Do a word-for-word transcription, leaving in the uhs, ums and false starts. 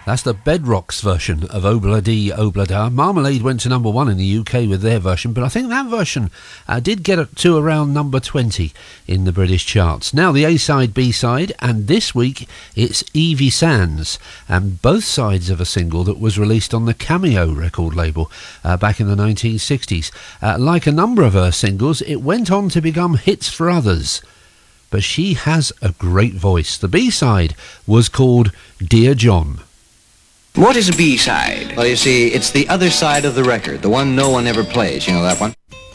That's the Bedrocks version of Obla Di Obla Da. Marmalade went to number one in the U K with their version, but I think that version uh, did get up to around number twenty in the British charts. Now the A-side, B-side, and this week it's Evie Sands, and both sides of a single that was released on the Cameo record label uh, back in the nineteen sixties. Uh, like a number of her singles, it went on to become hits for others. But she has a great voice. The B-side was called Dear John. What is a B-side? Well, you see, it's the other side of the record, the one no one ever plays. You know that one?